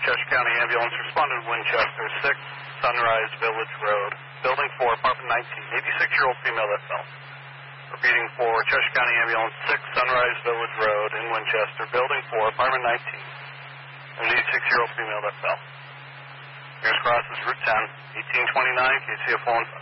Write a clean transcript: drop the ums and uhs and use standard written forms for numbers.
Cheshire County Ambulance responded to Winchester, 6 Sunrise Village Road, Building 4, Apartment 19, 86-year-old female that fell. Repeating for Cheshire County Ambulance, 6 Sunrise Village Road in Winchester, Building 4, Apartment 19, an 86-year-old female that fell. Nearest cross is Route 10, 1829, KCF 1.